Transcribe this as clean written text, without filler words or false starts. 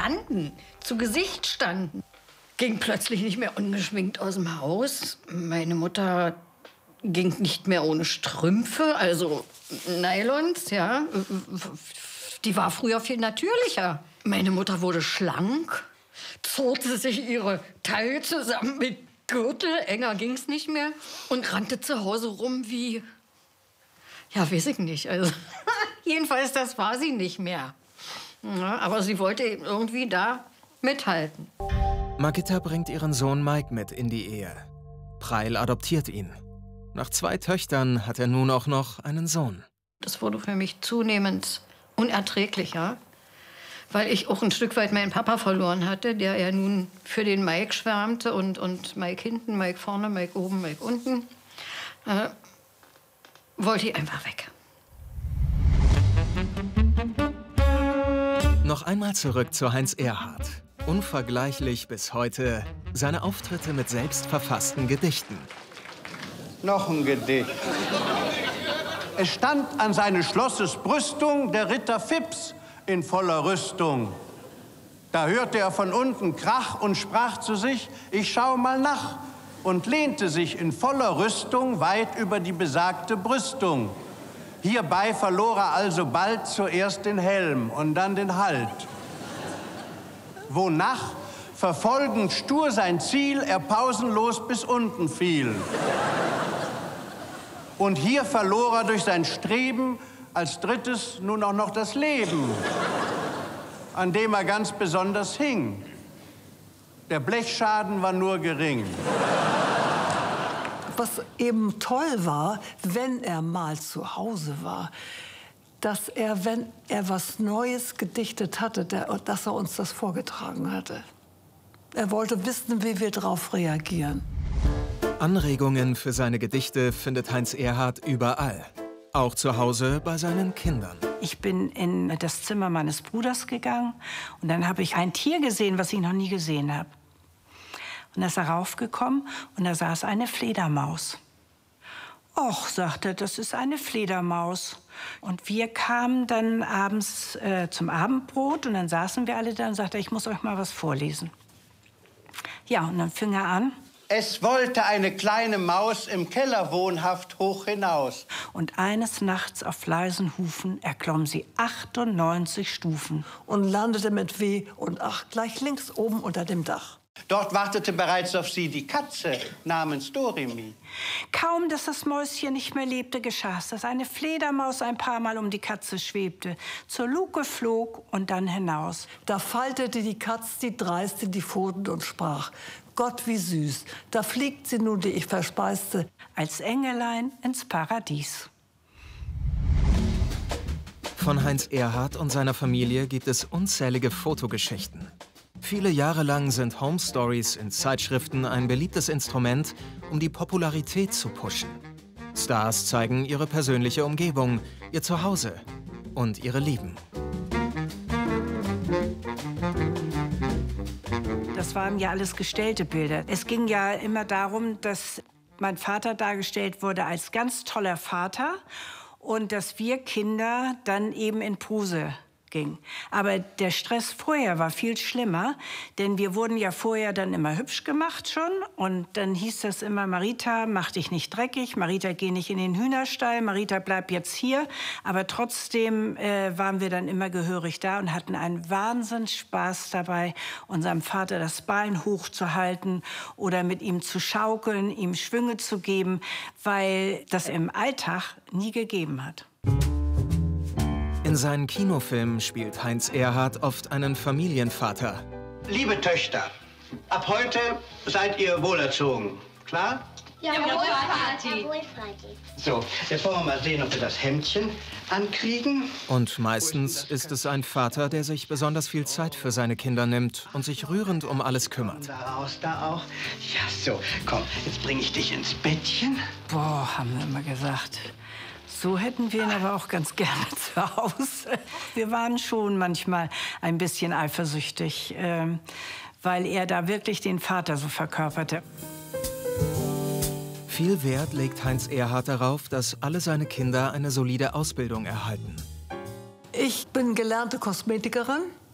standen, zu Gesicht standen. Ging plötzlich nicht mehr ungeschminkt aus dem Haus. Meine Mutter ging nicht mehr ohne Strümpfe, also Nylons, ja. Die war früher viel natürlicher. Meine Mutter wurde schlank, zurrte sich ihre Taille zusammen mit Gürtel, enger ging's nicht mehr, und rannte zu Hause rum wie, ja, weiß ich nicht, also jedenfalls, das war sie nicht mehr. Ja, aber sie wollte irgendwie da mithalten. Margitta bringt ihren Sohn Mike mit in die Ehe. Preil adoptiert ihn. Nach 2 Töchtern hat er nun auch noch einen Sohn. Das wurde für mich zunehmend unerträglicher, weil ich auch ein Stück weit meinen Papa verloren hatte, der ja nun für den Mike schwärmte und Mike hinten, Mike vorne, Mike oben, Mike unten. Wollte ich einfach weg. Noch einmal zurück zu Heinz Erhardt. Unvergleichlich bis heute seine Auftritte mit selbst verfassten Gedichten. Noch ein Gedicht. Es stand an seines Schlosses Brüstung der Ritter Phipps in voller Rüstung. Da hörte er von unten Krach und sprach zu sich, ich schau mal nach, und lehnte sich in voller Rüstung weit über die besagte Brüstung. Hierbei verlor er alsobald zuerst den Helm und dann den Halt. Wonach, verfolgend stur sein Ziel, er pausenlos bis unten fiel. Und hier verlor er durch sein Streben als drittes nun auch noch das Leben, an dem er ganz besonders hing. Der Blechschaden war nur gering. Was eben toll war, wenn er mal zu Hause war, dass er, wenn er was Neues gedichtet hatte, dass er uns das vorgetragen hatte. Er wollte wissen, wie wir darauf reagieren. Anregungen für seine Gedichte findet Heinz Erhardt überall. Auch zu Hause bei seinen Kindern. Ich bin in das Zimmer meines Bruders gegangen und dann habe ich ein Tier gesehen, was ich noch nie gesehen habe. Und da ist er raufgekommen und da saß eine Fledermaus. Och, sagte er, das ist eine Fledermaus. Und wir kamen dann abends zum Abendbrot und dann saßen wir alle da und sagte, ich muss euch mal was vorlesen. Ja, und dann fing er an. Es wollte eine kleine Maus im Keller wohnhaft hoch hinaus. Und eines Nachts auf leisen Hufen erklomm sie 98 Stufen. Und landete mit Weh und Ach gleich links oben unter dem Dach. Dort wartete bereits auf sie die Katze namens Doremi. Kaum, dass das Mäuschen nicht mehr lebte, geschah's, dass eine Fledermaus ein paar Mal um die Katze schwebte, zur Luke flog und dann hinaus. Da faltete die Katz, die Dreiste, die Pfoten und sprach, Gott, wie süß, da fliegt sie nun, die ich verspeiste, als Engelein ins Paradies. Von Heinz Erhardt und seiner Familie gibt es unzählige Fotogeschichten. Viele Jahre lang sind Home Stories in Zeitschriften ein beliebtes Instrument, um die Popularität zu pushen. Stars zeigen ihre persönliche Umgebung, ihr Zuhause und ihre Lieben. Das waren ja alles gestellte Bilder. Es ging ja immer darum, dass mein Vater dargestellt wurde als ganz toller Vater und dass wir Kinder dann eben in Pose ging. Aber der Stress vorher war viel schlimmer, denn wir wurden ja vorher dann immer hübsch gemacht schon und dann hieß das immer, Marita, mach dich nicht dreckig, Marita, geh nicht in den Hühnerstall, Marita, bleib jetzt hier. Aber trotzdem waren wir dann immer gehörig da und hatten einen Wahnsinnsspaß dabei, unserem Vater das Bein hochzuhalten oder mit ihm zu schaukeln, ihm Schwünge zu geben, weil das im Alltag nie gegeben hat. In seinen Kinofilmen spielt Heinz Erhardt oft einen Familienvater. Liebe Töchter, ab heute seid ihr wohlerzogen, klar? Jawohl, Vati. Jawohl, Vati. So, jetzt wollen wir mal sehen, ob wir das Hemdchen ankriegen. Und meistens ist es ein Vater, der sich besonders viel Zeit für seine Kinder nimmt und sich rührend um alles kümmert. Da raus, da auch. Ja, so, komm, jetzt bringe ich dich ins Bettchen. Boah, haben wir immer gesagt. So hätten wir ihn aber auch ganz gerne zu Hause. Wir waren schon manchmal ein bisschen eifersüchtig, weil er da wirklich den Vater so verkörperte. Viel Wert legt Heinz Erhardt darauf, dass alle seine Kinder eine solide Ausbildung erhalten. Ich bin gelernte Kosmetikerin